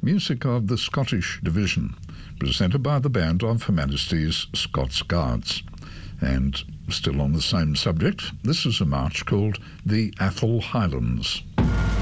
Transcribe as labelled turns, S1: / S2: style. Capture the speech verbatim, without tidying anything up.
S1: music of the Scottish Division, presented by the band of Her Majesty's Scots Guards. And still on the same subject, this is a march called the Atholl Highlands.